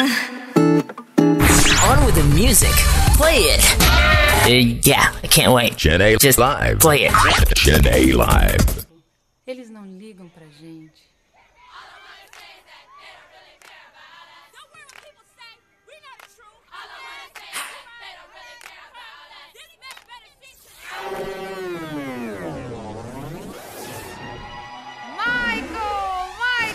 On with the music. Play it. Yeah, I can't wait. Gen A Just Live. play it. Gen A Live. Eles não ligam pra gente.